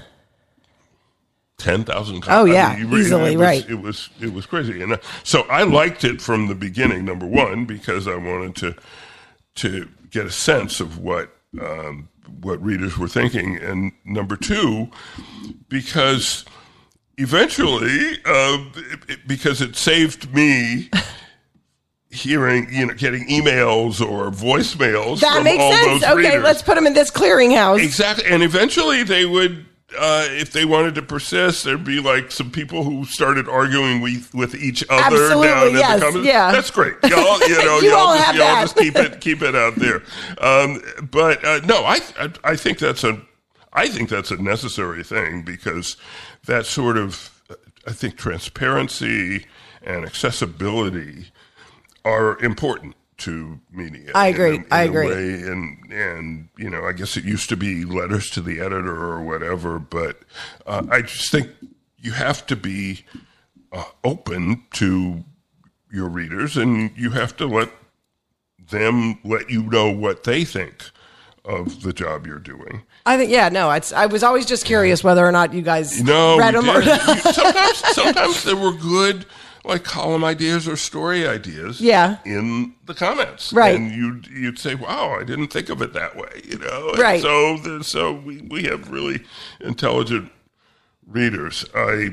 Speaker 1: 10,000 comments.
Speaker 2: Oh yeah, easily, right.
Speaker 1: It was crazy, and so I liked it from the beginning. Number one, because I wanted to get a sense of what readers were thinking, and number two, because eventually, because it saved me hearing, getting emails or voicemails
Speaker 2: That
Speaker 1: from
Speaker 2: makes
Speaker 1: all
Speaker 2: sense.
Speaker 1: those
Speaker 2: Okay,
Speaker 1: readers.
Speaker 2: let's put them in this clearinghouse.
Speaker 1: Exactly, and eventually they would, if they wanted to persist, there'd be like some people who started arguing with each other
Speaker 2: Absolutely,
Speaker 1: down in
Speaker 2: yes,
Speaker 1: the comments.
Speaker 2: yeah.
Speaker 1: That's great. Y'all,
Speaker 2: You all have that.
Speaker 1: just keep it out there. But no, I think that's a necessary thing, because that sort of, I think, transparency and accessibility are important to media.
Speaker 2: I agree.
Speaker 1: In
Speaker 2: I
Speaker 1: a
Speaker 2: agree.
Speaker 1: way. And I guess it used to be letters to the editor or whatever, but I just think you have to be open to your readers, and you have to let them let you know what they think of the job you're doing.
Speaker 2: I think, I was always just curious whether or not you guys read them.
Speaker 1: Or sometimes there were good, like, column ideas or story ideas in the comments.
Speaker 2: Right.
Speaker 1: And you'd say, wow, I didn't think of it that way, And
Speaker 2: Right.
Speaker 1: so we have really intelligent readers. I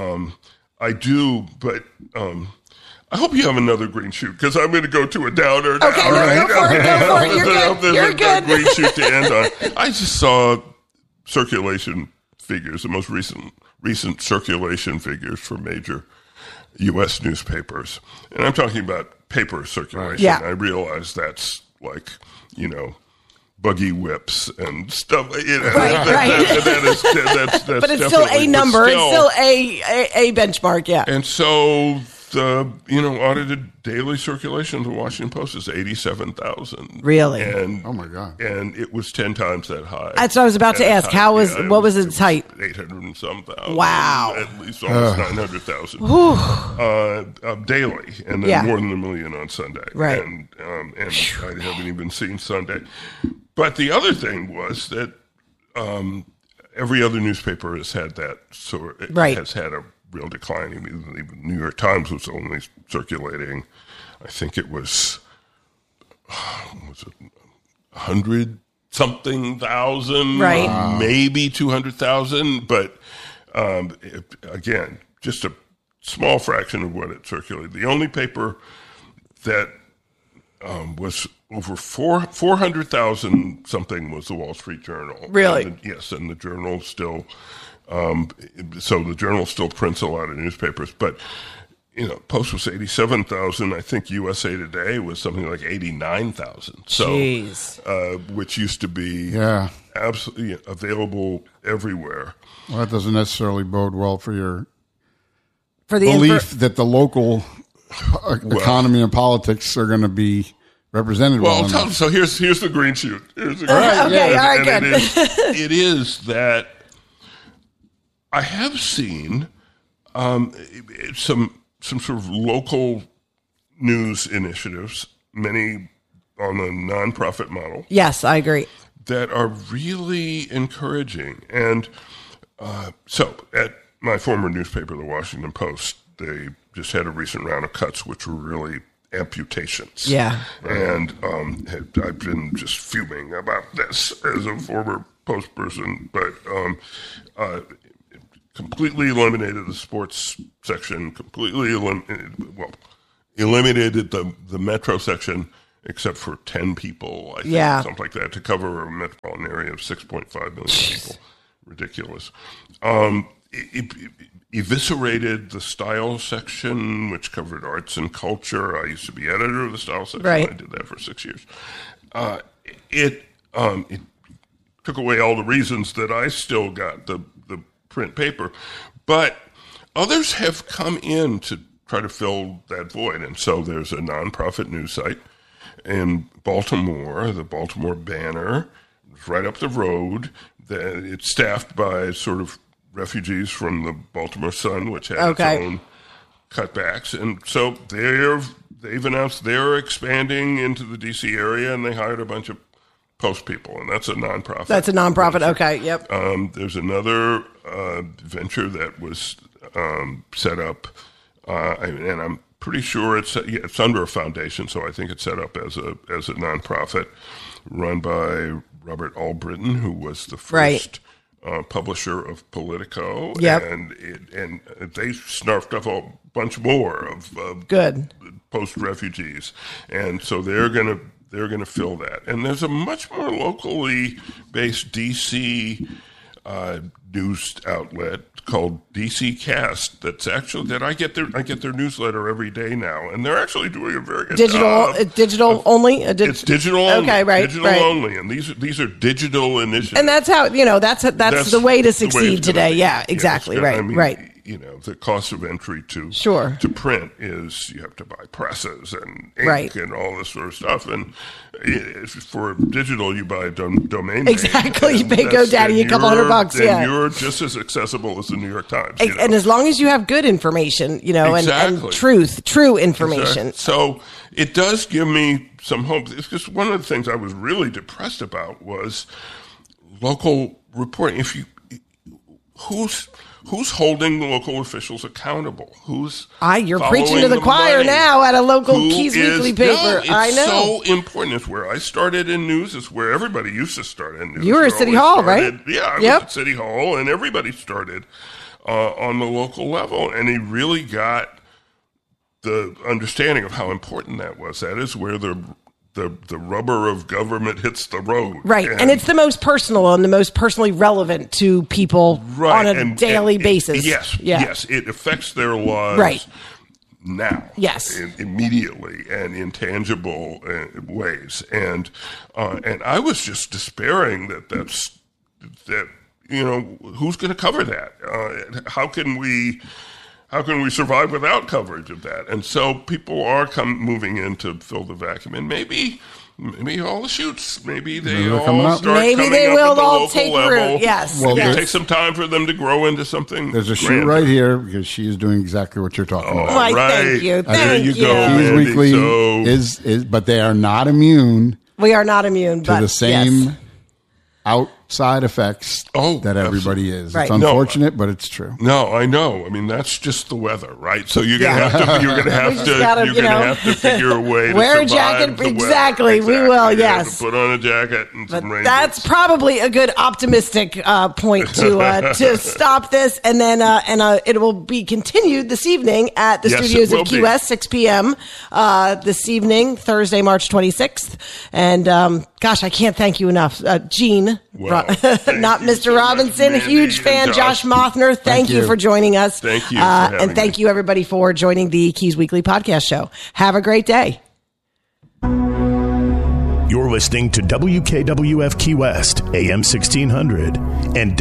Speaker 1: do, but I hope you have another green shoot, because I'm going to go to a downer now.
Speaker 2: Okay, go for it. You're good. You're good.
Speaker 1: Green shoot to end on. I just saw circulation figures, the most recent circulation figures for major U.S. newspapers. And I'm talking about paper circulation.
Speaker 2: Yeah.
Speaker 1: I realize that's like, buggy whips and stuff.
Speaker 2: Right.
Speaker 1: That's
Speaker 2: But it's still a number. It's still a benchmark, yeah.
Speaker 1: And so the audited daily circulation of the Washington Post is 87,000.
Speaker 2: Really?
Speaker 1: And
Speaker 3: Oh my God!
Speaker 1: and it was 10 times that high.
Speaker 2: That's what I was about to ask. What was its height?
Speaker 1: 800 and some thousand.
Speaker 2: Wow.
Speaker 1: At least almost 900,000 daily, and then
Speaker 2: Yeah.
Speaker 1: more than 1 million on Sunday.
Speaker 2: Right.
Speaker 1: And I haven't even seen Sunday. But the other thing was that every other newspaper has had that
Speaker 2: Right.
Speaker 1: has had a real decline. Even the New York Times was only circulating, I think it was 100 something thousand,
Speaker 2: Right.
Speaker 1: maybe 200,000, but again, just a small fraction of what it circulated. The only paper that was over 400,000 something was the Wall Street Journal.
Speaker 2: Really?
Speaker 1: And the Journal still. So the Journal still prints a lot of newspapers, but Post was 87,000. I think USA Today was something like 89,000. So,
Speaker 2: Jeez.
Speaker 1: which used to be absolutely available everywhere.
Speaker 3: Well, that doesn't necessarily bode well for your
Speaker 2: For the
Speaker 3: belief that the local economy and politics are going to be represented well enough.
Speaker 1: So here's the green shoot. Here's the green
Speaker 2: right,
Speaker 1: shoot.
Speaker 2: okay, all right,
Speaker 1: And
Speaker 2: good.
Speaker 1: it is that I have seen some sort of local news initiatives, many on the nonprofit model,
Speaker 2: Yes, I agree.
Speaker 1: that are really encouraging. And so at my former newspaper, the Washington Post, they just had a recent round of cuts, which were really amputations.
Speaker 2: Yeah.
Speaker 1: And I've been just fuming about this as a former Post person, but completely eliminated the sports section, completely eliminated the metro section, except for 10 people, I think, something like that, to cover a metropolitan area of 6.5 million people. Ridiculous. Eviscerated the style section, which covered arts and culture. I used to be editor of the style section. Right. I did that for 6 years. It took away all the reasons that I still got the print paper. But others have come in to try to fill that void. And so there's a nonprofit news site in Baltimore, the Baltimore Banner, right up the road. It's staffed by sort of refugees from the Baltimore Sun, which had its own cutbacks. And so they've announced they're expanding into the D.C. area, and they hired a bunch of Post people, and that's a nonprofit. That's a nonprofit,
Speaker 2: okay, yep.
Speaker 1: There's another venture that was set up, and I'm pretty sure it's under a foundation, so I think it's set up as a nonprofit run by Robert Albritton, who was the first publisher of Politico.
Speaker 2: Yep.
Speaker 1: And they snarfed up a bunch more of
Speaker 2: good
Speaker 1: Post refugees, and so they're going to fill that. And there's a much more locally based DC news outlet called DC Cast that I get their newsletter every day now, and they're actually doing a very good job.
Speaker 2: Digital only.
Speaker 1: It's digital only.
Speaker 2: Okay, right.
Speaker 1: Digital only, and these are digital initiatives.
Speaker 2: And that's how that's the way to succeed today. Yeah, exactly. Right.
Speaker 1: I mean,
Speaker 2: right.
Speaker 1: The cost of entry to print is you have to buy presses and ink and all this sort of stuff. And for digital, you buy a domain name.
Speaker 2: Exactly. You pay GoDaddy a couple $100.
Speaker 1: And you're just as accessible as the New York Times.
Speaker 2: And as long as you have good information, and true information.
Speaker 1: Exactly. So it does give me some hope. It's just one of the things I was really depressed about was local reporting. Who's holding the local officials accountable?
Speaker 2: You're preaching to the choir now at a local Keys Weekly paper.
Speaker 1: No,
Speaker 2: I know.
Speaker 1: So important. It's where I started in news. It's where everybody used to start in news.
Speaker 2: You were at City Hall, right?
Speaker 1: Yeah, I was at City Hall, and everybody started on the local level. And he really got the understanding of how important that was. That is where the rubber of government hits the road.
Speaker 2: Right. And it's the most personal and the most personally relevant to people on a daily basis.
Speaker 1: Yes. It affects their lives now.
Speaker 2: Yes.
Speaker 1: Immediately and in tangible ways. And I was just despairing that who's going to cover that? How can we survive without coverage of that? And so people are moving in to fill the vacuum, and maybe all the shoots, maybe they all start
Speaker 2: maybe
Speaker 1: coming
Speaker 2: they
Speaker 1: up
Speaker 2: will
Speaker 1: at the
Speaker 2: all
Speaker 1: local
Speaker 2: take
Speaker 1: level.
Speaker 2: root. Yes,
Speaker 3: well,
Speaker 1: it takes some time for them to grow into something.
Speaker 3: There's a shoot right here because she is doing exactly what you're talking about.
Speaker 2: Right. Thank you.
Speaker 1: There you go.
Speaker 3: Keys Weekly is, but they are not immune.
Speaker 2: We are not immune
Speaker 3: to the same outside effects that everybody is.
Speaker 2: Right.
Speaker 3: It's unfortunate, but it's true.
Speaker 1: No, I know. I mean, that's just the weather, right? So you're gonna have to figure a way to
Speaker 2: wear a
Speaker 1: survive
Speaker 2: jacket. Exactly. We will. Yes.
Speaker 1: Put on a jacket and some rain
Speaker 2: that's
Speaker 1: boots.
Speaker 2: Probably a good optimistic point to stop this, and then it will be continued this evening at the studios of Key West, 6 p.m. This evening, Thursday, March 26th, and gosh, I can't thank you enough, Gene.
Speaker 1: Well,
Speaker 2: not Mr. Robinson. Huge fan, Josh Mothner. Thank you for joining us.
Speaker 1: Thank you. And
Speaker 2: thank you, everybody, for joining the Keys Weekly podcast show. Have a great day.
Speaker 4: You're listening to WKWF Key West, AM 1600, and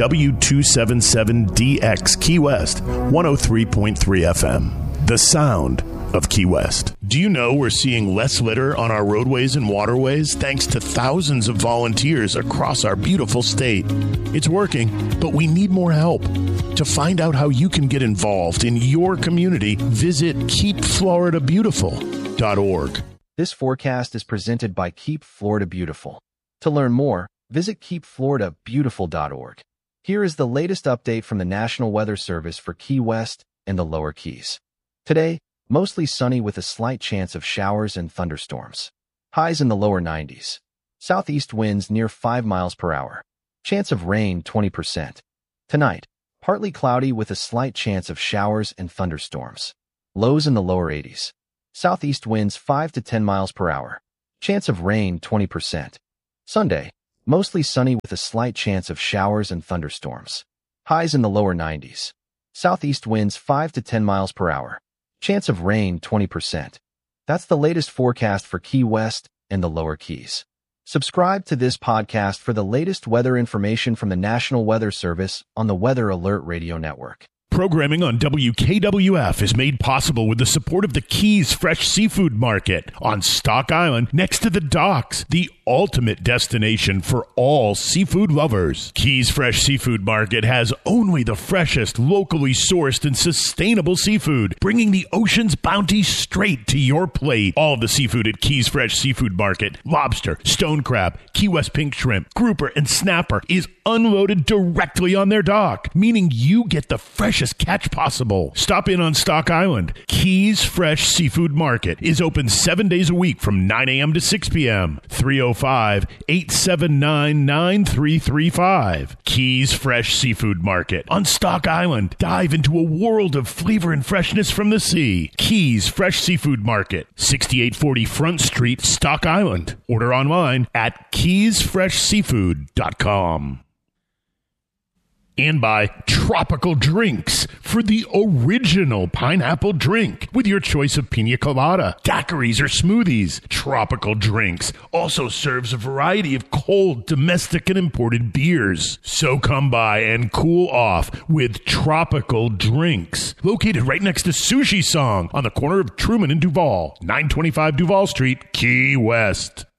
Speaker 4: W277DX Key West, 103.3 FM. The sound of Key West. Do you know we're seeing less litter on our roadways and waterways thanks to thousands of volunteers across our beautiful state? It's working, but we need more help. To find out how you can get involved in your community, visit keepfloridabeautiful.org.
Speaker 5: This forecast is presented by Keep Florida Beautiful. To learn more, visit keepfloridabeautiful.org. Here is the latest update from the National Weather Service for Key West and the Lower Keys. Today, Mostly sunny with a slight chance of showers and thunderstorms. Highs in the lower 90s. Southeast winds near 5 miles per hour. Chance of rain 20%. Tonight, partly cloudy with a slight chance of showers and thunderstorms. Lows in the lower 80s. Southeast winds 5 to 10 miles per hour. Chance of rain 20%. Sunday, mostly sunny with a slight chance of showers and thunderstorms. Highs in the lower 90s. Southeast winds 5 to 10 miles per hour. Chance of rain 20%. That's the latest forecast for Key West and the Lower Keys. Subscribe to this podcast for the latest weather information from the National Weather Service on the Weather Alert Radio Network.
Speaker 4: Programming on WKWF is made possible with the support of the Keys Fresh Seafood Market on Stock Island next to the docks, the ultimate destination for all seafood lovers. Keys Fresh Seafood Market has only the freshest, locally sourced and sustainable seafood, bringing the ocean's bounty straight to your plate. All of the seafood at Keys Fresh Seafood Market, lobster, stone crab, Key West pink shrimp, grouper, and snapper is unloaded directly on their dock, meaning you get the freshest catch possible. Stop in on Stock Island. Keys Fresh Seafood Market is open 7 days a week from 9 a.m. to 6 p.m. 305-879-9335. Keys Fresh Seafood Market on Stock Island. Dive into a world of flavor and freshness from the sea. Keys Fresh Seafood Market, 6840 Front Street, Stock Island. Order online at keysfreshseafood.com. And by Tropical Drinks for the original pineapple drink with your choice of pina colada, daiquiris, or smoothies. Tropical Drinks also serves a variety of cold, domestic, and imported beers. So come by and cool off with Tropical Drinks. Located right next to Sushi Song on the corner of Truman and Duval, 925 Duval Street, Key West.